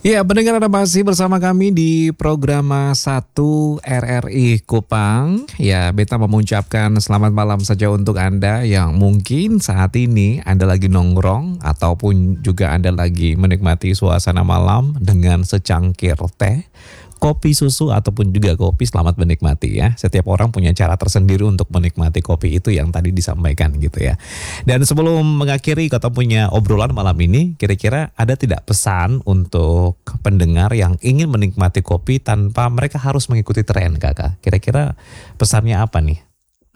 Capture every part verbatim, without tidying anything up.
Ya, pendengar Anda masih bersama kami di program satu R R I Kupang. Ya, Beta mengucapkan selamat malam saja untuk Anda yang mungkin saat ini Anda lagi nongkrong ataupun juga Anda lagi menikmati suasana malam dengan secangkir teh, kopi susu ataupun juga kopi. Selamat menikmati ya. Setiap orang punya cara tersendiri untuk menikmati kopi itu yang tadi disampaikan gitu ya. Dan sebelum mengakhiri kata punya obrolan malam ini, kira-kira ada tidak pesan untuk pendengar yang ingin menikmati kopi tanpa mereka harus mengikuti tren, Kakak? Kira-kira pesannya apa nih?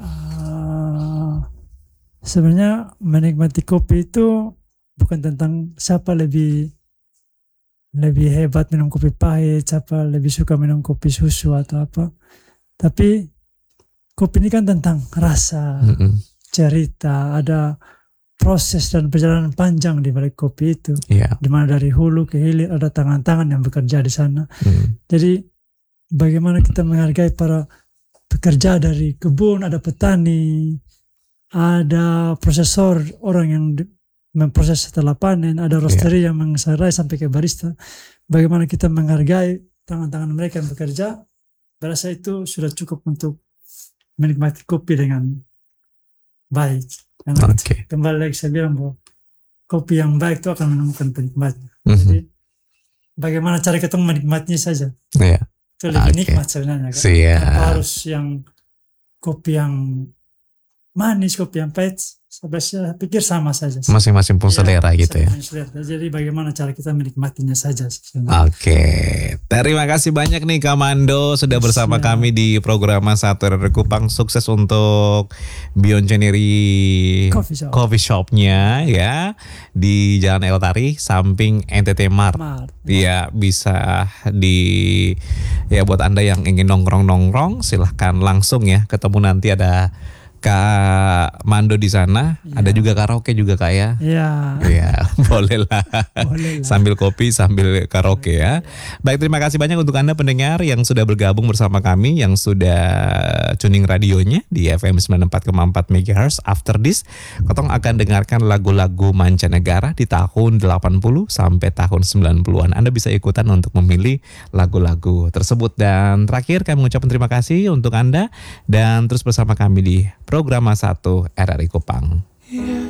Uh, sebenarnya menikmati kopi itu bukan tentang siapa lebih lebih hebat minum kopi pahit, siapa lebih suka minum kopi susu atau apa. Tapi kopi ini kan tentang rasa, mm-hmm. cerita, ada proses dan perjalanan panjang di balik kopi itu. Yeah. Di mana dari hulu ke hilir ada tangan-tangan yang bekerja di sana. Mm. Jadi bagaimana kita menghargai para pekerja dari kebun, ada petani, ada prosesor, orang yang memproses setelah panen, ada roastery yeah. yang mengesarai sampai ke barista. Bagaimana kita menghargai tangan-tangan mereka yang bekerja, berasa itu sudah cukup untuk menikmati kopi dengan baik. Okay. Kembali lagi saya bilang bahwa kopi yang baik itu akan menemukan penikmatnya. Mm-hmm. Jadi bagaimana cara kita menikmatinya saja. Yeah. Itu lebih okay. nikmat sebenarnya. Kan? Apa harus yang kopi yang manis, kopi yang pahit, saya pikir sama saja. Masing-masing pun selera ya, gitu ya. Selera. Jadi bagaimana cara kita menikmatinya saja. Oke, okay. Terima kasih banyak nih Kak Mando sudah bersama ya. kami di program satu R R I Kupang. Sukses untuk Beyond January Coffee, Shop. Coffee Shop-nya ya di Jalan Eltari samping N T T Mart. Mart. Ya, bisa di ya buat Anda yang ingin nongkrong-nongkrong silahkan langsung ya ketemu nanti ada Kak Mando di sana, ya. Ada juga karaoke juga Kak ya. Iya. Iya, boleh lah. Sambil kopi, sambil karaoke ya. Baik, terima kasih banyak untuk Anda pendengar yang sudah bergabung bersama kami, yang sudah tuning radionya di F M sembilan puluh empat koma empat megahertz. After this, Kotong akan dengarkan lagu-lagu mancanegara di tahun delapan puluh sampai tahun sembilan puluhan. Anda bisa ikutan untuk memilih lagu-lagu tersebut. Dan terakhir kami mengucapkan terima kasih untuk Anda dan terus bersama kami di program satu R R I Kupang.